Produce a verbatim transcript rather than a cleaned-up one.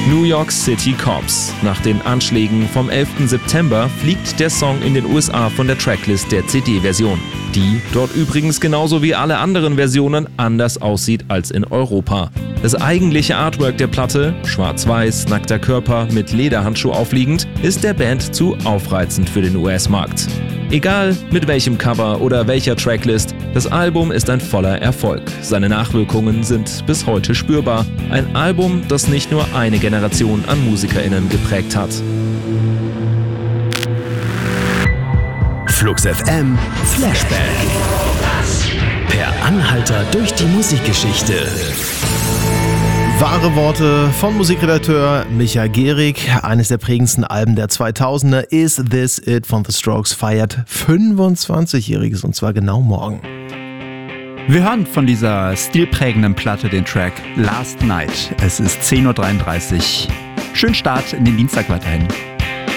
New York City Cops. Nach den Anschlägen vom elften September fliegt der Song in den U S A von der Tracklist der C D-Version, die dort übrigens genauso wie alle anderen Versionen anders aussieht als in Europa. Das eigentliche Artwork der Platte, schwarz-weiß, nackter Körper mit Lederhandschuh aufliegend, ist der Band zu aufreizend für den U S-Markt. Egal mit welchem Cover oder welcher Tracklist, das Album ist ein voller Erfolg. Seine Nachwirkungen sind bis heute spürbar. Ein Album, das nicht nur eine Generation an MusikerInnen geprägt hat. Flux F M Flashback. Per Anhalter durch die Musikgeschichte. Wahre Worte von Musikredakteur Micha Gehrig. Eines der prägendsten Alben der zweitausender, Is This It von The Strokes, feiert fünfundzwanzigjähriges und zwar genau morgen. Wir hören von dieser stilprägenden Platte den Track Last Night. Es ist zehn Uhr dreiunddreißig. Schönen Start in den Dienstag weiterhin.